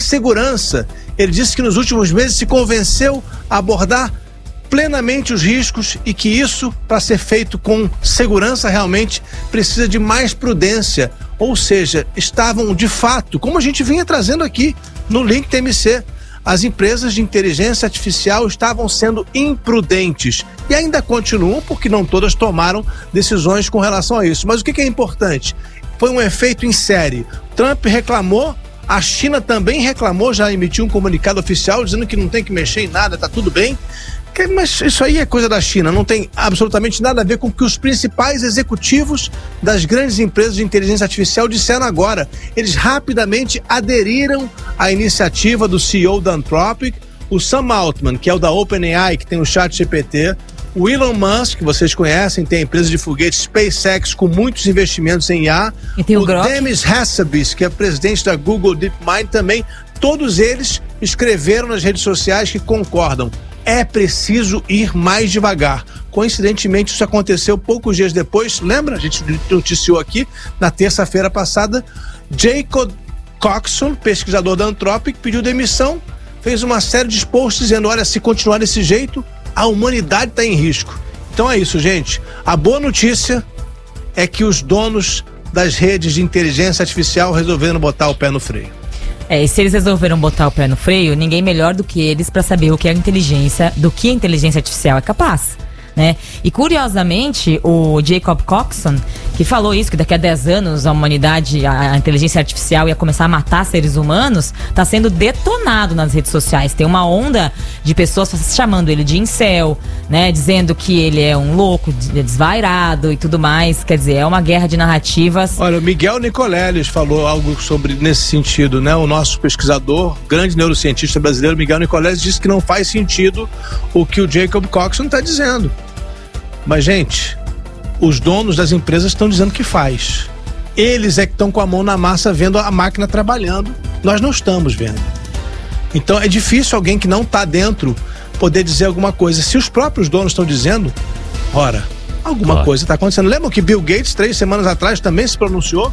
segurança. Ele disse que nos últimos meses se convenceu a abordar plenamente os riscos e que isso, para ser feito com segurança, realmente precisa de mais prudência. Ou seja, estavam de fato, como a gente vinha trazendo aqui no Link TMC, as empresas de inteligência artificial estavam sendo imprudentes e ainda continuam, porque não todas tomaram decisões com relação a isso. Mas o que é importante? Foi um efeito em série. Trump reclamou, a China também reclamou, já emitiu um comunicado oficial dizendo que não tem que mexer em nada, tá tudo bem. Mas isso aí é coisa da China, não tem absolutamente nada a ver com o que os principais executivos das grandes empresas de inteligência artificial disseram agora. Eles rapidamente aderiram à iniciativa do CEO da Anthropic, o Sam Altman, que é o da OpenAI, que tem o ChatGPT, o Elon Musk, que vocês conhecem, tem a empresa de foguetes SpaceX com muitos investimentos em IA, o Demis Hassabis, que é presidente da Google DeepMind também. Todos eles escreveram nas redes sociais que concordam. É preciso ir mais devagar. Coincidentemente, isso aconteceu poucos dias depois. Lembra? A gente noticiou aqui na terça-feira passada. Jacob Coxon, pesquisador da Anthropic, pediu demissão, fez uma série de posts dizendo: olha, se continuar desse jeito, a humanidade está em risco. Então é isso, gente. A boa notícia é que os donos das redes de inteligência artificial resolveram botar o pé no freio. E se eles resolveram botar o pé no freio, ninguém melhor do que eles para saber do que a inteligência artificial é capaz, né? E curiosamente, o Jacob Coxon, que falou isso, que daqui a 10 anos a humanidade, a inteligência artificial ia começar a matar seres humanos, está sendo detonado nas redes sociais. Tem uma onda de pessoas chamando ele de incel, né? Dizendo que ele é um louco, desvairado e tudo mais. Quer dizer, é uma guerra de narrativas. Olha, o Miguel Nicoleles falou algo nesse sentido, né? O nosso pesquisador, grande neurocientista brasileiro, Miguel Nicoleles, disse que não faz sentido o que o Jacob Coxon está dizendo. Mas, gente, os donos das empresas estão dizendo que faz. Eles é que estão com a mão na massa vendo a máquina trabalhando. Nós não estamos vendo. Então é difícil alguém que não está dentro poder dizer alguma coisa. Se os próprios donos estão dizendo, ora, alguma coisa está acontecendo. Lembram que Bill Gates, 3 semanas atrás, também se pronunciou?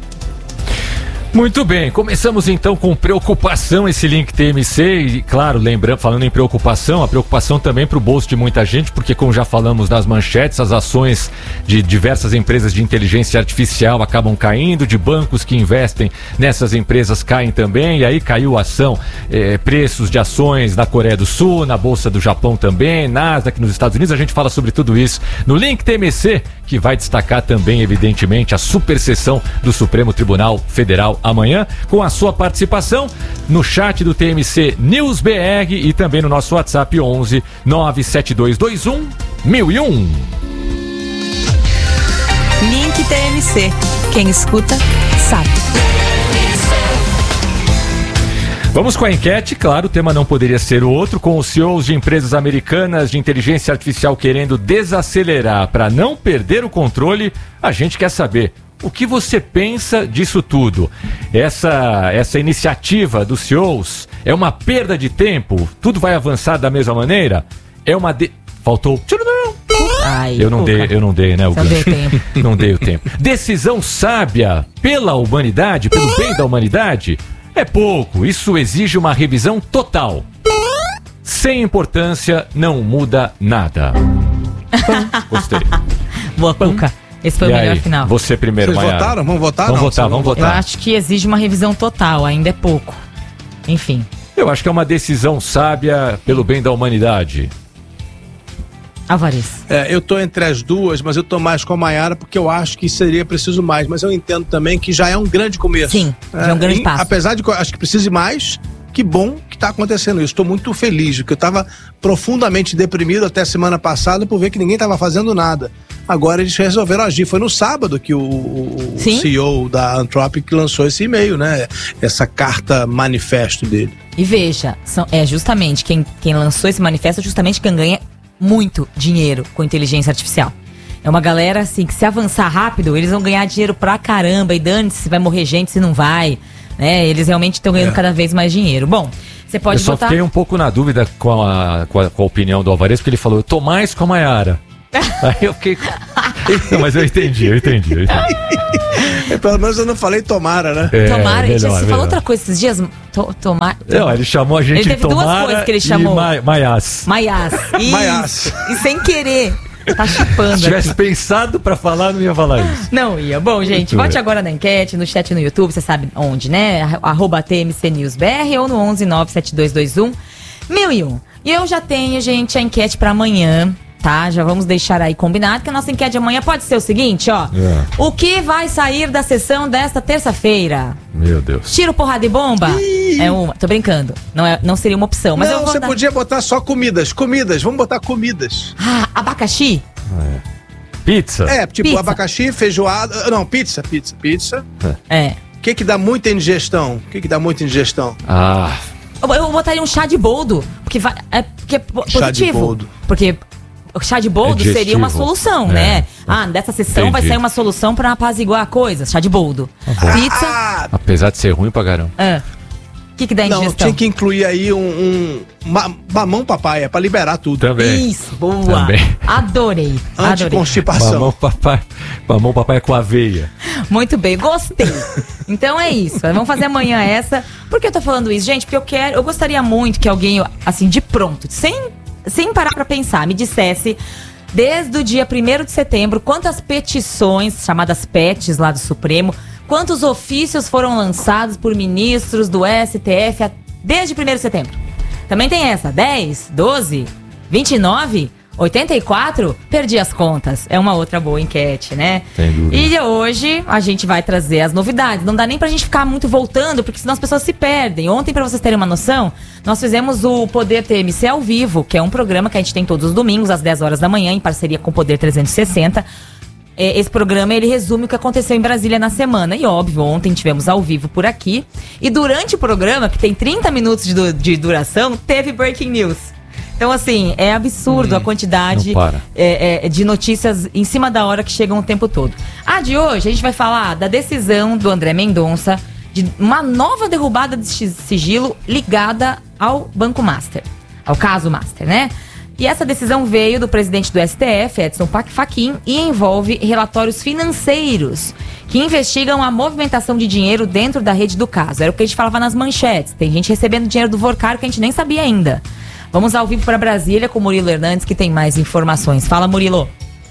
Muito bem, começamos então com preocupação esse Link TMC e, claro, lembrando, falando em preocupação, a preocupação também para o bolso de muita gente, porque como já falamos nas manchetes, as ações de diversas empresas de inteligência artificial acabam caindo, de bancos que investem nessas empresas caem também, e aí caiu a ação, preços de ações na Coreia do Sul, na Bolsa do Japão também, Nasdaq nos Estados Unidos. A gente fala sobre tudo isso no Link TMC, que vai destacar também, evidentemente, a super sessão do Supremo Tribunal Federal amanhã, com a sua participação no chat do TMC News BR e também no nosso WhatsApp 11 97221 1001. Link TMC. Quem escuta, sabe. Vamos com a enquete, claro, o tema não poderia ser outro, com os CEOs de empresas americanas de inteligência artificial querendo desacelerar para não perder o controle. A gente quer saber o que você pensa disso tudo. Essa iniciativa dos CEOs é uma perda de tempo? Tudo vai avançar da mesma maneira? É uma... Faltou... Ai, eu não dei, né? Não dei o tempo. Decisão sábia pela humanidade, pelo bem da humanidade? É pouco, isso exige uma revisão total. Sem importância, não muda nada. Gostei. Boa, Cuca. Esse foi o melhor final. Você primeiro, Vocês Maiara. votaram? Vamos votar? Vamos votar. Eu acho que exige uma revisão total, ainda é pouco. Enfim. Eu acho que é uma decisão sábia pelo bem da humanidade. Alvarez. Eu tô entre as duas, mas eu tô mais com a Maiara porque eu acho que seria preciso mais. Mas eu entendo também que já é um grande começo. Sim, já é um grande passo. Apesar de que eu acho que precise mais, que bom que tá acontecendo isso. Estou muito feliz, porque eu estava profundamente deprimido até semana passada por ver que ninguém estava fazendo nada. Agora eles resolveram agir. Foi no sábado que o CEO da Anthropic lançou esse e-mail, né? Essa carta manifesto dele. E veja, justamente quem lançou esse manifesto é justamente quem ganha muito dinheiro com inteligência artificial. É uma galera assim que se avançar rápido, eles vão ganhar dinheiro pra caramba, e dane-se se vai morrer gente, se não vai, né? Eles realmente estão ganhando cada vez mais dinheiro. Bom, você pode votar... Eu só fiquei um pouco na dúvida com a opinião do Alvarez, porque ele falou, eu tô mais com a Maiara. Aí eu fiquei... Não, mas eu entendi. Pelo menos eu não falei tomara, né? Tomara, melhor, você falou outra coisa esses dias? Tomara. Não, ele chamou a gente de tomara. Ele teve duas coisas que ele chamou. Maiás. Maiás. E sem querer. Tá chipando. Se tivesse pensado pra falar, não ia falar isso. Não ia. Bom, gente, vote agora na enquete, no chat no YouTube, você sabe onde, né? @TMCNewsBR ou no 11-97221-1001. E eu já tenho, gente, a enquete pra amanhã, tá? Já vamos deixar aí combinado que a nossa enquete de amanhã pode ser o seguinte, ó. O que vai sair da sessão desta terça-feira? Meu Deus. Tiro, porrada e bomba? Tô brincando. Não seria uma opção. Mas não, você podia botar só comidas. Vamos botar comidas. Abacaxi? Pizza? Pizza. Abacaxi, feijoada. Não, pizza. O que dá muita indigestão? Eu botaria um chá de boldo. Porque é positivo. Chá de boldo. Porque o chá de boldo seria uma solução, né? Dessa sessão vai sair uma solução pra apaziguar a coisa. Chá de boldo. Pizza. Apesar de ser ruim pra caramba. O que dá indigestão? Não, tinha que incluir aí mamão papaya pra liberar tudo. Também. Isso, boa. Também. Adorei. Anticonstipação. Mamão papaya com aveia. Muito bem, gostei. Então é isso. Vamos fazer amanhã essa. Por que eu tô falando isso, gente? Porque eu gostaria muito que alguém, assim, de pronto, sem parar pra pensar, me dissesse, desde o dia 1º de setembro, quantas petições, chamadas PETs lá do Supremo, quantos ofícios foram lançados por ministros do STF desde 1º de setembro. Também tem essa, 10, 12, 29, 84, perdi as contas. É uma outra boa enquete, né? Sem dúvida. E hoje a gente vai trazer as novidades. Não dá nem pra gente ficar muito voltando, porque senão as pessoas se perdem. Ontem, pra vocês terem uma noção, nós fizemos o Poder TMC ao vivo, que é um programa que a gente tem todos os domingos, às 10 horas da manhã, em parceria com o Poder 360. Esse programa, ele resume o que aconteceu em Brasília na semana. E óbvio, ontem tivemos ao vivo por aqui. E durante o programa, que tem 30 minutos de duração, teve Breaking News. Então, assim, é absurdo a quantidade de notícias em cima da hora que chegam o tempo todo. De hoje, a gente vai falar da decisão do André Mendonça de uma nova derrubada de sigilo ligada ao Banco Master, ao caso Master, né? E essa decisão veio do presidente do STF, Edson Fachin, e envolve relatórios financeiros que investigam a movimentação de dinheiro dentro da rede do caso. Era o que a gente falava nas manchetes. Tem gente recebendo dinheiro do Vorcar que a gente nem sabia ainda. Vamos ao vivo para Brasília com o Murilo Hernandes, que tem mais informações. Fala, Murilo.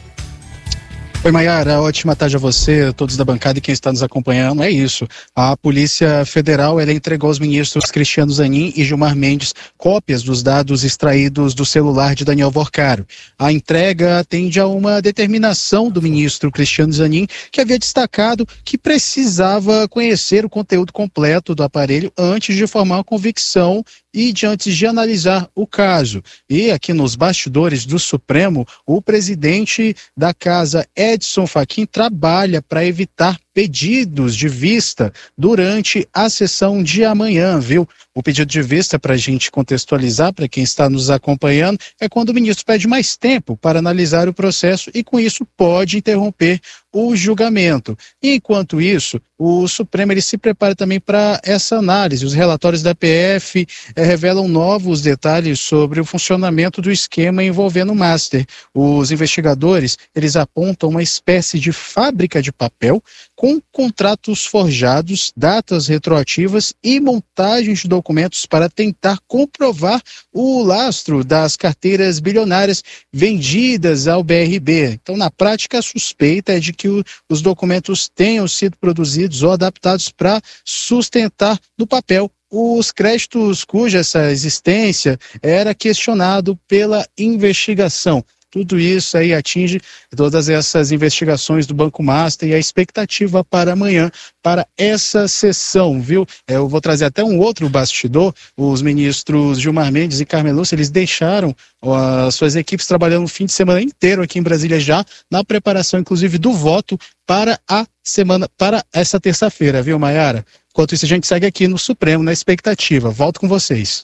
Oi, Maiara, ótima tarde a você, todos da bancada e quem está nos acompanhando. É isso, a Polícia Federal entregou aos ministros Cristiano Zanin e Gilmar Mendes cópias dos dados extraídos do celular de Daniel Vorcaro. A entrega atende a uma determinação do ministro Cristiano Zanin, que havia destacado que precisava conhecer o conteúdo completo do aparelho antes de formar uma convicção e antes de analisar o caso. E aqui nos bastidores do Supremo, o presidente da casa, Edson Fachin, trabalha para evitar pedidos de vista durante a sessão de amanhã, viu? O pedido de vista, para a gente contextualizar, para quem está nos acompanhando, é quando o ministro pede mais tempo para analisar o processo e, com isso, pode interromper o julgamento. E, enquanto isso, o Supremo ele se prepara também para essa análise. Os relatórios da PF revelam novos detalhes sobre o funcionamento do esquema envolvendo o Master. Os investigadores, eles apontam uma espécie de fábrica de papel com contratos forjados, datas retroativas e montagem de documentos para tentar comprovar o lastro das carteiras bilionárias vendidas ao BRB. Então, na prática, a suspeita é de que os documentos tenham sido produzidos ou adaptados para sustentar no papel os créditos cuja essa existência era questionado pela investigação. Tudo isso aí atinge todas essas investigações do Banco Master e a expectativa para amanhã, para essa sessão, viu? Eu vou trazer até um outro bastidor. Os ministros Gilmar Mendes e Carmen Lúcia, eles deixaram as suas equipes trabalhando o fim de semana inteiro aqui em Brasília já, na preparação, inclusive, do voto para a semana, para essa terça-feira, viu, Maiara? Enquanto isso, a gente segue aqui no Supremo, na expectativa. Volto com vocês.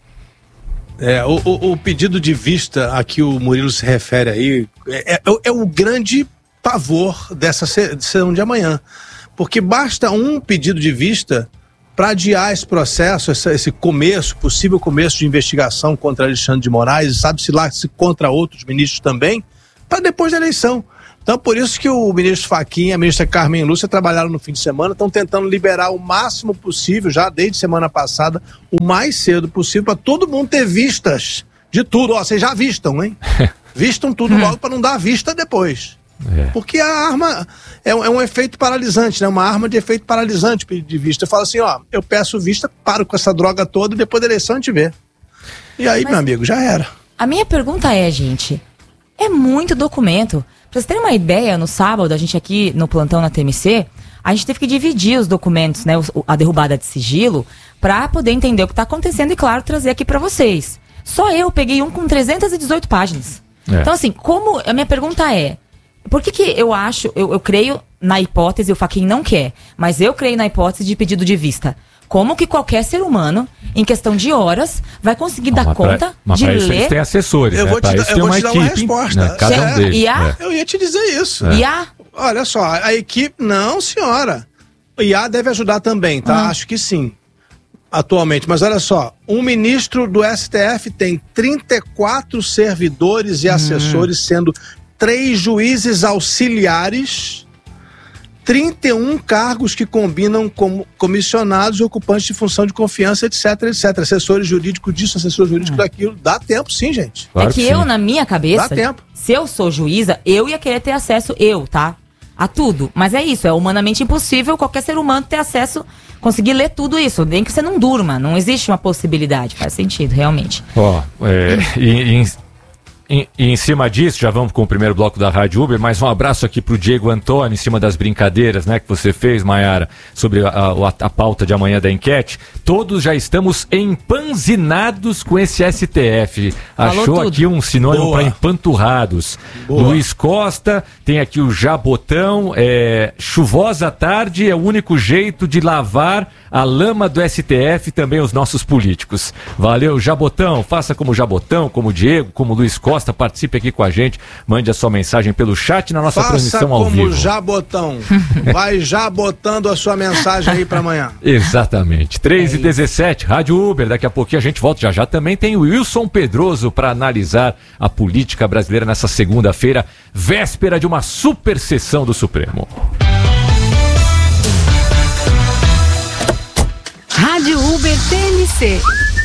O pedido de vista a que o Murilo se refere aí é o grande pavor dessa sessão de amanhã. Porque basta um pedido de vista para adiar esse processo, esse possível começo de investigação contra Alexandre de Moraes, sabe-se lá se contra outros ministros também, para depois da eleição. Então, por isso que o ministro Fachin e a ministra Carmen Lúcia trabalharam no fim de semana, estão tentando liberar o máximo possível, já desde semana passada, o mais cedo possível, para todo mundo ter vistas de tudo. Ó, vocês já vistam, hein? Vistam tudo logo para não dar vista depois. Porque a arma é um efeito paralisante, né? Uma arma de efeito paralisante de vista. Eu falo assim, ó, eu peço vista, paro com essa droga toda e depois da eleição a gente vê. E aí, meu amigo, já era. A minha pergunta é, gente, é muito documento. Pra vocês terem uma ideia, no sábado, a gente aqui no plantão na TMC, a gente teve que dividir os documentos, né, a derrubada de sigilo, pra poder entender o que tá acontecendo e, claro, trazer aqui pra vocês. Só eu peguei um com 318 páginas. Então, assim, a minha pergunta é, por que eu acho, eu creio na hipótese, o Fachin não quer, mas eu creio na hipótese de pedido de vista. Como que qualquer ser humano, em questão de horas, vai conseguir dar conta de ler... Eles têm assessores, eu né? vou te dar uma resposta. Né? Cada um deles. Eu ia te dizer isso. IA? Olha só, a equipe... Não, senhora. O IA deve ajudar também, tá? Acho que sim. Atualmente. Mas olha só, um ministro do STF tem 34 servidores e assessores, sendo 3 juízes auxiliares... 31 cargos que combinam como comissionados e ocupantes de função de confiança, etc, etc. Assessores jurídicos disso, assessores jurídicos daquilo. Dá tempo, sim, gente. Claro que eu, na minha cabeça, dá tempo. Se eu sou juíza, eu ia querer ter acesso, tá? A tudo. Mas é isso, é humanamente impossível qualquer ser humano ter acesso, conseguir ler tudo isso. Nem que você não durma, não existe uma possibilidade. Faz sentido, realmente. E em cima disso, já vamos com o primeiro bloco da Rádio Uber, mas um abraço aqui pro Diego Antônio, em cima das brincadeiras, né, que você fez, Maiara, sobre a pauta de amanhã da enquete. Todos já estamos empanzinados com esse STF. Achou aqui um sinônimo para empanturrados. Boa. Luiz Costa, tem aqui o Jabotão, chuvosa tarde é o único jeito de lavar a lama do STF, também os nossos políticos. Valeu, Jabotão, faça como Jabotão, como Diego, como Luiz Costa, participe aqui com a gente, mande a sua mensagem pelo chat na nossa transmissão ao vivo. Faça como Jabotão, vai já botando a sua mensagem aí para amanhã. Exatamente, 3h17, Rádio Uber, daqui a pouquinho a gente volta já também tem o Wilson Pedroso para analisar a política brasileira nessa segunda-feira, véspera de uma super sessão do Supremo. Rádio Uber TMC.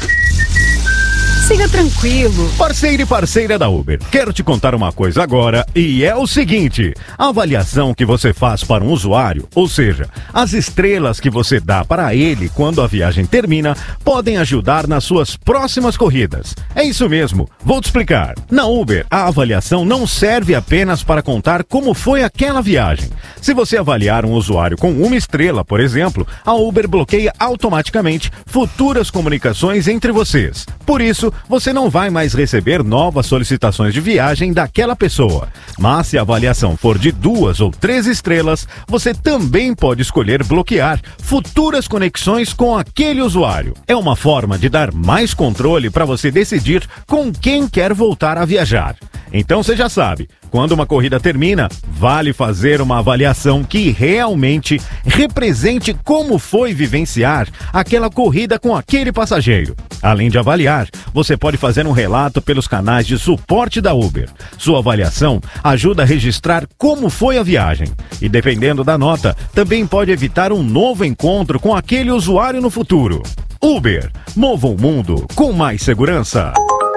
Siga tranquilo. Parceiro e parceira da Uber, quero te contar uma coisa agora e é o seguinte: a avaliação que você faz para um usuário, ou seja, as estrelas que você dá para ele quando a viagem termina, podem ajudar nas suas próximas corridas. É isso mesmo, vou te explicar. Na Uber, a avaliação não serve apenas para contar como foi aquela viagem. Se você avaliar um usuário com 1 estrela, por exemplo, a Uber bloqueia automaticamente futuras comunicações entre vocês. Por isso, você não vai mais receber novas solicitações de viagem daquela pessoa. Mas se a avaliação for de 2 ou 3 estrelas, você também pode escolher bloquear futuras conexões com aquele usuário. É uma forma de dar mais controle para você decidir com quem quer voltar a viajar. Então você já sabe, quando uma corrida termina, vale fazer uma avaliação que realmente represente como foi vivenciar aquela corrida com aquele passageiro. Além de avaliar, você pode fazer um relato pelos canais de suporte da Uber. Sua avaliação ajuda a registrar como foi a viagem. E dependendo da nota, também pode evitar um novo encontro com aquele usuário no futuro. Uber, mova o mundo com mais segurança.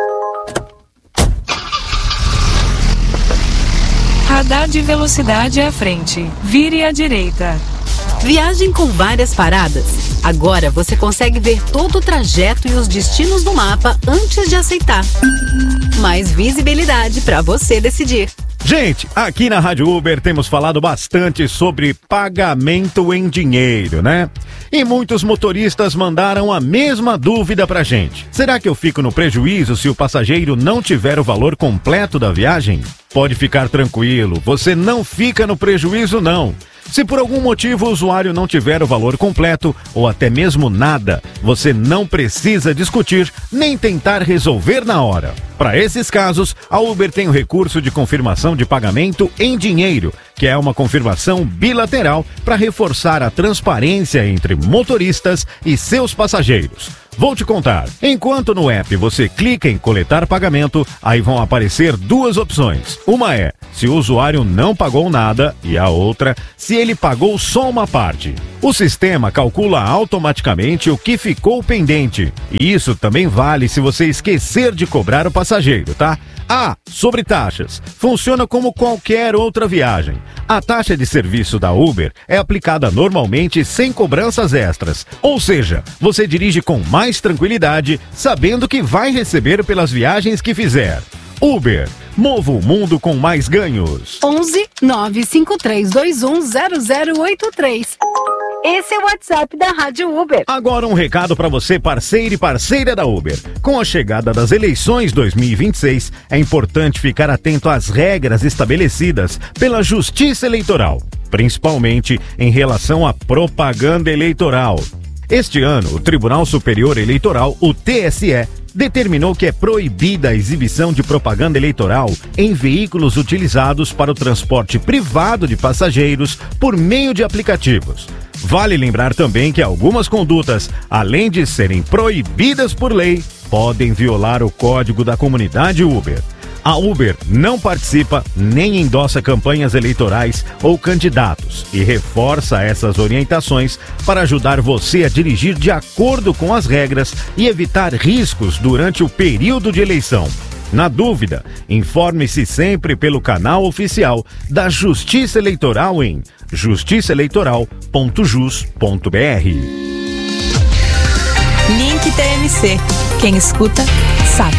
Radar de velocidade à frente. Vire à direita. Viagem com várias paradas. Agora você consegue ver todo o trajeto e os destinos do mapa antes de aceitar. Mais visibilidade para você decidir. Gente, aqui na Rádio Uber temos falado bastante sobre pagamento em dinheiro, né? E muitos motoristas mandaram a mesma dúvida pra gente. Será que eu fico no prejuízo se o passageiro não tiver o valor completo da viagem? Pode ficar tranquilo, você não fica no prejuízo não. Se por algum motivo o usuário não tiver o valor completo ou até mesmo nada, você não precisa discutir nem tentar resolver na hora. Para esses casos, a Uber tem o recurso de confirmação de pagamento em dinheiro, que é uma confirmação bilateral para reforçar a transparência entre motoristas e seus passageiros. Vou te contar. Enquanto no app você clica em coletar pagamento, aí vão aparecer duas opções. Uma é se o usuário não pagou nada e a outra se ele pagou só uma parte. O sistema calcula automaticamente o que ficou pendente. E isso também vale se você esquecer de cobrar o passageiro, tá? Sobre taxas. Funciona como qualquer outra viagem. A taxa de serviço da Uber é aplicada normalmente sem cobranças extras. Ou seja, você dirige com mais tranquilidade, sabendo que vai receber pelas viagens que fizer. Uber. Mova o mundo com mais ganhos. 11 95321 0083. Esse é o WhatsApp da Rádio Uber. Agora um recado para você, parceiro e parceira da Uber. Com a chegada das eleições 2026, é importante ficar atento às regras estabelecidas pela Justiça Eleitoral, principalmente em relação à propaganda eleitoral. Este ano, o Tribunal Superior Eleitoral, o TSE, determinou que é proibida a exibição de propaganda eleitoral em veículos utilizados para o transporte privado de passageiros por meio de aplicativos. Vale lembrar também que algumas condutas, além de serem proibidas por lei, podem violar o código da comunidade Uber. A Uber não participa nem endossa campanhas eleitorais ou candidatos e reforça essas orientações para ajudar você a dirigir de acordo com as regras e evitar riscos durante o período de eleição. Na dúvida, informe-se sempre pelo canal oficial da Justiça Eleitoral em justiçaeleitoral.jus.br. Link TMC. Quem escuta, sabe.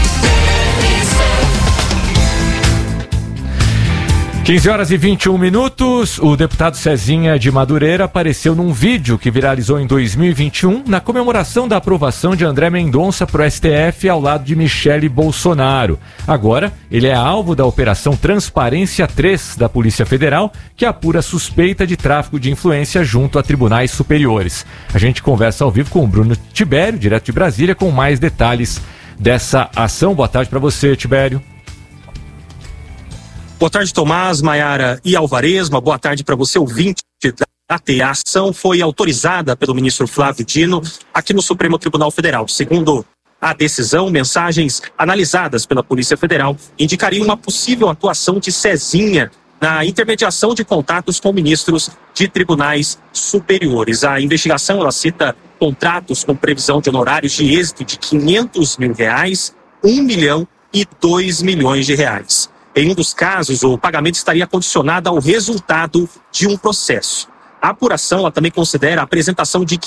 15h21. O deputado Cezinha de Madureira apareceu num vídeo que viralizou em 2021 na comemoração da aprovação de André Mendonça para o STF ao lado de Michele Bolsonaro. Agora, ele é alvo da Operação Transparência 3 da Polícia Federal, que apura suspeita de tráfico de influência junto a tribunais superiores. A gente conversa ao vivo com o Bruno Tibério, direto de Brasília, com mais detalhes dessa ação. Boa tarde para você, Tibério. Boa tarde, Tomás, Maiara e Alvarez. Uma boa tarde para você, ouvinte da TE. A ação foi autorizada pelo ministro Flávio Dino aqui no Supremo Tribunal Federal. Segundo a decisão, mensagens analisadas pela Polícia Federal indicariam uma possível atuação de Cezinha na intermediação de contatos com ministros de tribunais superiores. A investigação ela cita contratos com previsão de honorários de êxito de R$500 mil, R$1 milhão e R$2 milhões. Em um dos casos, o pagamento estaria condicionado ao resultado de um processo. A apuração ela também considera a apresentação de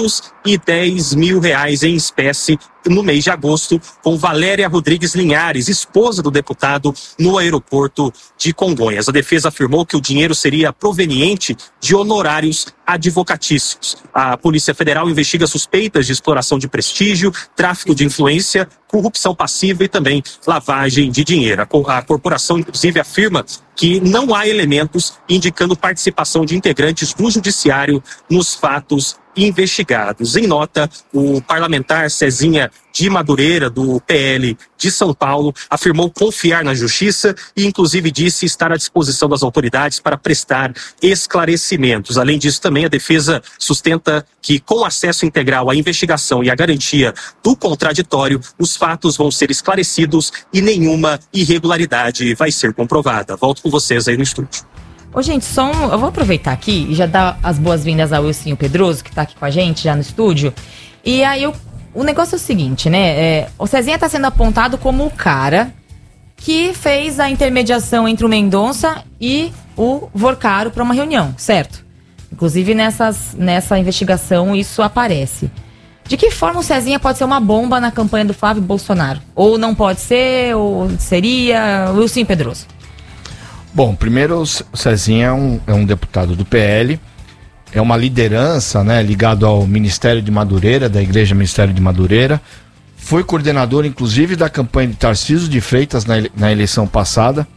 R$510 mil em espécie no mês de agosto com Valéria Rodrigues Linhares, esposa do deputado, no aeroporto de Congonhas. A defesa afirmou que o dinheiro seria proveniente de honorários advocatícios. A Polícia Federal investiga suspeitas de exploração de prestígio, tráfico de influência, corrupção passiva e também lavagem de dinheiro. A corporação, inclusive, afirma que não há elementos indicando participação de integrantes do judiciário nos fatos investigados. Em nota, o parlamentar Cezinha de Madureira, do PL de São Paulo, afirmou confiar na justiça e, inclusive, disse estar à disposição das autoridades para prestar esclarecimentos. Além disso, também a defesa sustenta que, com acesso integral à investigação e à garantia do contraditório, os fatos vão ser esclarecidos e nenhuma irregularidade vai ser comprovada. Volto com vocês aí no estúdio. Ô, gente, eu vou aproveitar aqui e já dar as boas-vindas ao Wilson Pedroso, que tá aqui com a gente, já no estúdio. E aí, o negócio é o seguinte, né? O Cezinha tá sendo apontado como o cara que fez a intermediação entre o Mendonça e o Vorcaro para uma reunião, certo? Inclusive, nessa investigação, isso aparece. De que forma o Cezinha pode ser uma bomba na campanha do Flávio Bolsonaro? Ou não pode ser, ou seria? Wilson Pedroso. Bom, primeiro o Cezinha é um deputado do PL, é uma liderança, né, ligado ao Ministério de Madureira, da Igreja Ministério de Madureira. Foi coordenador, inclusive, da campanha de Tarcísio de Freitas na eleição passada.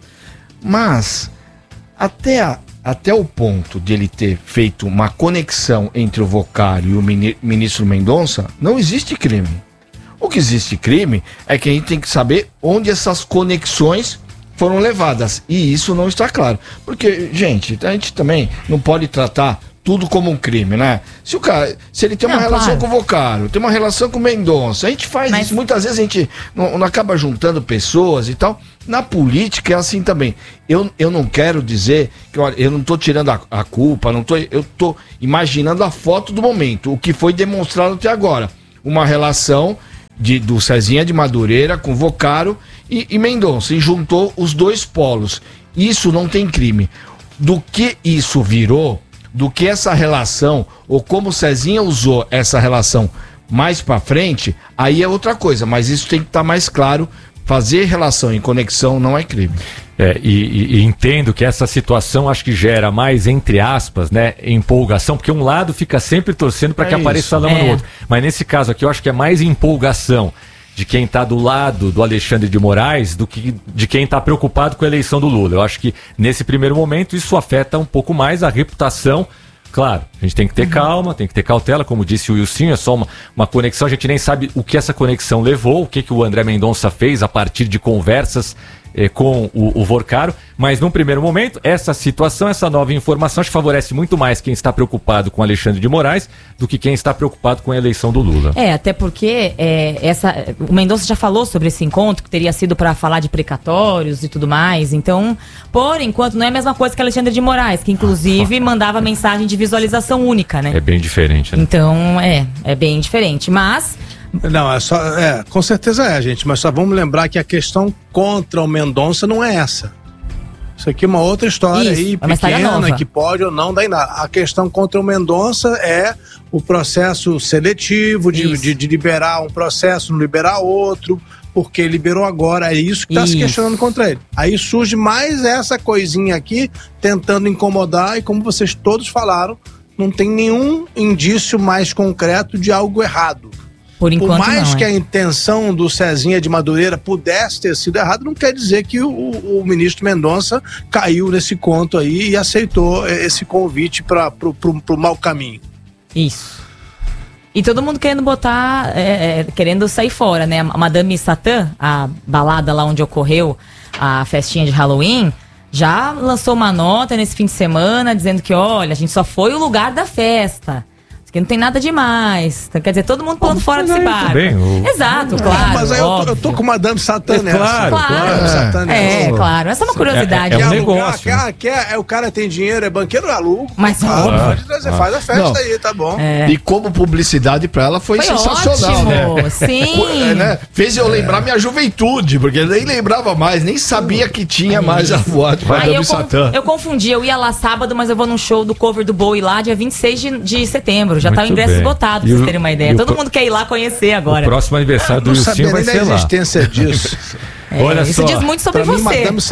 Mas, até o ponto de ele ter feito uma conexão entre o Vocário e o ministro Mendonça, não existe crime. O que existe crime é que a gente tem que saber onde essas conexões foram levadas, e isso não está claro, porque, gente, a gente também não pode tratar tudo como um crime, né? Se ele tem uma relação com o Vocaro, tem uma relação com o Mendonça, a gente faz isso, muitas vezes a gente não acaba juntando pessoas e tal. Na política é assim também. Eu não quero dizer que, olha, eu não tô tirando a culpa, eu tô imaginando a foto do momento, o que foi demonstrado até agora. Uma relação do Cezinha de Madureira com Vocaro e Mendonça, e juntou os dois polos. Isso não tem crime. Do que isso virou, do que essa relação, ou como o Cezinha usou essa relação mais pra frente, aí é outra coisa, mas isso tem que estar mais claro. Fazer relação em conexão não é crime. E entendo que essa situação acho que gera mais, entre aspas, né, empolgação, porque um lado fica sempre torcendo para que apareça lama no outro. Mas nesse caso aqui eu acho que é mais empolgação de quem está do lado do Alexandre de Moraes do que de quem está preocupado com a eleição do Lula. Eu acho que nesse primeiro momento isso afeta um pouco mais a reputação. Claro, a gente tem que ter calma, tem que ter cautela, como disse o Wilson, é só uma conexão, a gente nem sabe o que essa conexão levou, o que o André Mendonça fez a partir de conversas com o Vocaro, mas num primeiro momento, essa situação, essa nova informação, acho que favorece muito mais quem está preocupado com Alexandre de Moraes do que quem está preocupado com a eleição do Lula. Até porque o Mendonça já falou sobre esse encontro, que teria sido para falar de precatórios e tudo mais, então, por enquanto, não é a mesma coisa que Alexandre de Moraes, que inclusive mandava mensagem de visualização única, né? É bem diferente, né? Então, é bem diferente, mas... Não, com certeza gente, mas só vamos lembrar que a questão contra o Mendonça não é essa. Isso aqui é uma outra história aí, pequena, que pode ou não dar em nada. A questão contra o Mendonça é o processo seletivo, de liberar um processo, não liberar outro, porque liberou agora, é isso que está se questionando contra ele. Aí surge mais essa coisinha aqui, tentando incomodar, e como vocês todos falaram, não tem nenhum indício mais concreto de algo errado. Por mais que a intenção do Cezinha de Madureira pudesse ter sido errada, não quer dizer que o ministro Mendonça caiu nesse conto aí e aceitou esse convite para pro mau caminho. Isso. E todo mundo querendo botar, querendo sair fora, né? A Madame Satã, a balada lá onde ocorreu a festinha de Halloween, já lançou uma nota nesse fim de semana dizendo que, olha, a gente só foi o lugar da festa. Que não tem nada demais. Então, quer dizer, todo mundo pulando fora desse barco. Exato, claro. Mas aí eu tô com Madame Satã nessa. Claro. Claro. Essa é uma curiosidade. É um negócio. O cara tem dinheiro, é banqueiro, aluga. Mas você faz a festa aí, tá bom. E como publicidade pra ela foi sensacional, ótimo, né? Sim. Fez eu lembrar minha juventude, porque eu nem lembrava mais, nem sabia que tinha mais a boate Madame Satã. Eu confundi, eu ia lá sábado, mas eu vou num show do cover do Bowie lá, dia 26 de setembro. Já tá o ingresso esgotado, pra vocês terem uma ideia. Todo mundo quer ir lá conhecer agora. O próximo aniversário do Wilson vai ser lá. A existência disso. Olha isso só. diz muito sobre você. Madame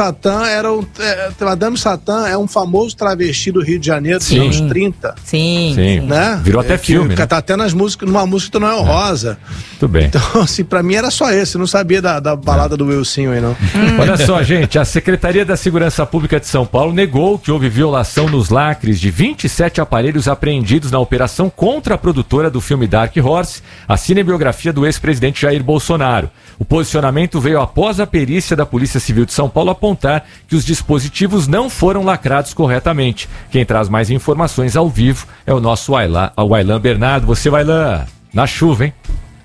Satã é um famoso travesti do Rio de Janeiro dos anos 30. Sim. Né? Virou até filme, né? Tá até numa música do Noel Rosa. Muito bem. Então, assim, pra mim era só esse. Eu não sabia da balada do Wilson aí, não. Olha só, gente. A Secretaria da Segurança Pública de São Paulo negou que houve violação nos lacres de 27 aparelhos apreendidos na operação contra a produtora do filme Dark Horse, a cinebiografia do ex-presidente Jair Bolsonaro. O posicionamento veio após a perícia da Polícia Civil de São Paulo apontar que os dispositivos não foram lacrados corretamente. Quem traz mais informações ao vivo é o nosso Wailan Bernardo. Você, Wailan, na chuva, hein?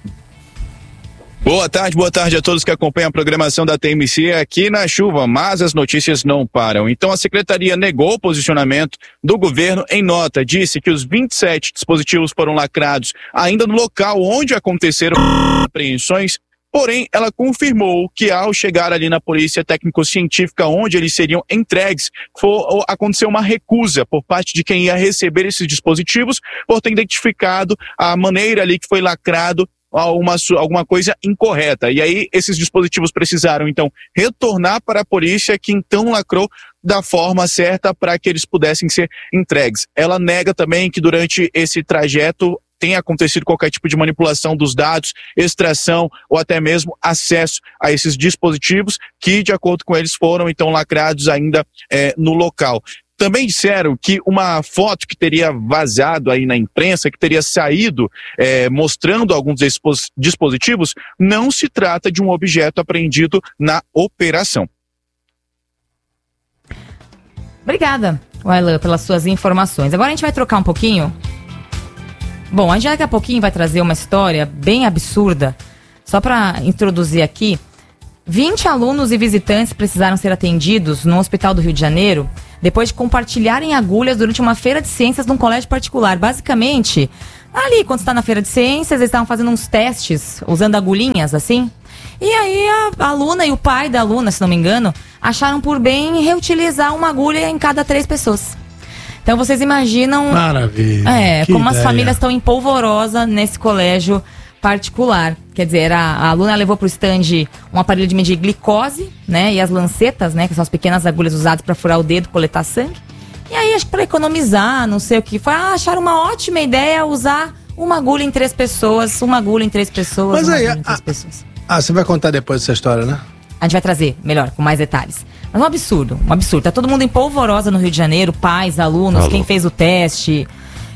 Boa tarde a todos que acompanham a programação da TMC aqui na chuva, mas as notícias não param. Então a secretaria negou o posicionamento do governo em nota, disse que os 27 dispositivos foram lacrados ainda no local onde aconteceram apreensões. Porém, ela confirmou que ao chegar ali na polícia técnico-científica onde eles seriam entregues, aconteceu uma recusa por parte de quem ia receber esses dispositivos por ter identificado a maneira ali que foi lacrado alguma coisa incorreta. E aí esses dispositivos precisaram então retornar para a polícia, que então lacrou da forma certa para que eles pudessem ser entregues. Ela nega também que durante esse trajeto tenha acontecido qualquer tipo de manipulação dos dados, extração ou até mesmo acesso a esses dispositivos que, de acordo com eles, foram então lacrados ainda no local. Também disseram que uma foto que teria vazado aí na imprensa, que teria saído mostrando alguns desses dispositivos, não se trata de um objeto apreendido na operação. Obrigada. Wailan, pelas suas informações. Agora a gente vai trocar um pouquinho. Bom, a gente daqui a pouquinho vai trazer uma história bem absurda. Só para introduzir aqui, 20 alunos e visitantes precisaram ser atendidos no Hospital do Rio de Janeiro depois de compartilharem agulhas durante uma feira de ciências num colégio particular. Basicamente, ali, quando você está na feira de ciências, eles estavam fazendo uns testes, usando agulhinhas, assim. E aí a aluna e o pai da aluna, se não me engano, acharam por bem reutilizar uma agulha em cada 3 pessoas. Então vocês imaginam... Maravilha. Como as famílias estão em polvorosa nesse colégio particular. Quer dizer, a aluna levou para o stand um aparelho de medir glicose, né? E as lancetas, né? Que são as pequenas agulhas usadas para furar o dedo, coletar sangue. E aí, acho que para economizar, não sei o que, foi acharam uma ótima ideia usar uma agulha em 3 pessoas, uma agulha em 3 pessoas, Mas uma aí, agulha em 3 pessoas. Você vai contar depois dessa história, né? A gente vai trazer, melhor, com mais detalhes. Mas um absurdo. Tá todo mundo em polvorosa no Rio de Janeiro, pais, alunos, quem fez o teste.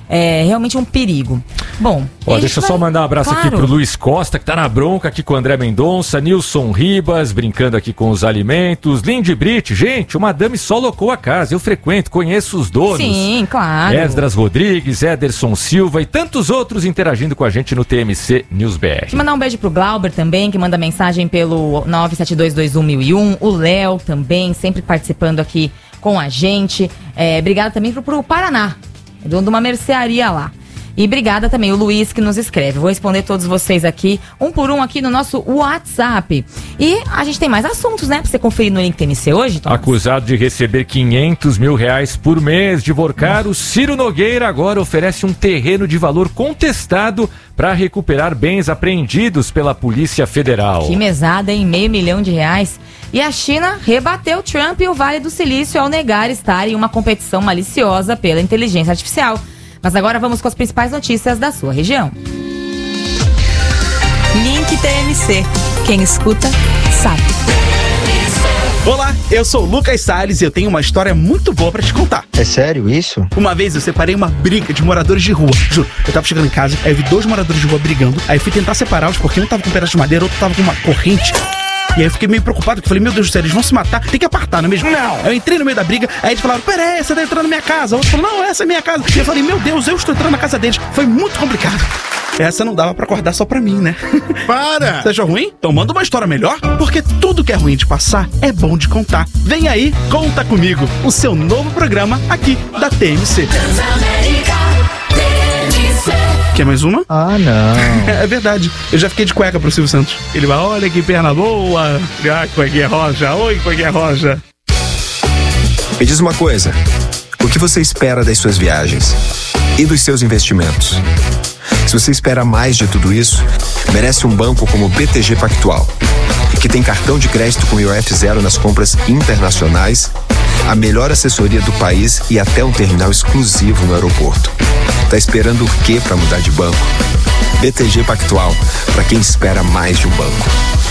É realmente um perigo. Bom, deixa eu só mandar um abraço aqui pro Luiz Costa, que tá na bronca aqui com o André Mendonça, Nilson Ribas, brincando aqui com os alimentos, Lindy Brit, gente, o Madame só locou a casa, eu frequento, conheço os donos. Sim, claro. Esdras Rodrigues, Ederson Silva e tantos outros interagindo com a gente no TMC News BR. Deixa eu mandar um beijo pro Glauber também, que manda mensagem pelo 972211001, o Léo também, sempre participando aqui com a gente. Obrigada também pro Paraná, dono de uma mercearia lá. E obrigada também o Luiz que nos escreve. Vou responder todos vocês aqui, um por um aqui no nosso WhatsApp. E a gente tem mais assuntos, né? Pra você conferir no link TMC hoje, Thomas. Acusado de receber R$500 mil por mês de Vorcaro, Ciro Nogueira agora oferece um terreno de valor contestado para recuperar bens apreendidos pela Polícia Federal. Que mesada, hein? R$500 milhão. E a China rebateu Trump e o Vale do Silício ao negar estar em uma competição maliciosa pela inteligência artificial. Mas agora vamos com as principais notícias da sua região. Link TMC. Quem escuta, sabe. Olá, eu sou o Lucas Salles e eu tenho uma história muito boa pra te contar. É sério isso? Uma vez eu separei uma briga de moradores de rua. Juro, eu tava chegando em casa, aí eu vi 2 moradores de rua brigando, aí eu fui tentar separá-los porque um tava com um pedaço de madeira, outro tava com uma corrente. E aí eu fiquei meio preocupado, porque eu falei, meu Deus do céu, eles vão se matar, tem que apartar, não é mesmo? Não! Eu entrei no meio da briga, aí eles falaram, peraí, você tá entrando na minha casa. O outro falou, não, essa é minha casa. E eu falei, meu Deus, eu estou entrando na casa deles. Foi muito complicado. Essa não dava pra acordar só pra mim, né? Para! Você achou ruim? Então manda uma história melhor, porque tudo que é ruim de passar é bom de contar. Vem aí, Conta Comigo, o seu novo programa aqui da TMC. Quer mais uma? Ah, não. É verdade. Eu já fiquei de cueca pro Silvio Santos. Ele vai, olha que perna boa. Ah, cuequinha roja. Oi, cuequinha roja. Me diz uma coisa. O que você espera das suas viagens? E dos seus investimentos? Se você espera mais de tudo isso, merece um banco como o BTG Pactual, que tem cartão de crédito com IOF zero nas compras internacionais, a melhor assessoria do país e até um terminal exclusivo no aeroporto. Tá esperando o quê para mudar de banco? BTG Pactual, para quem espera mais de um banco.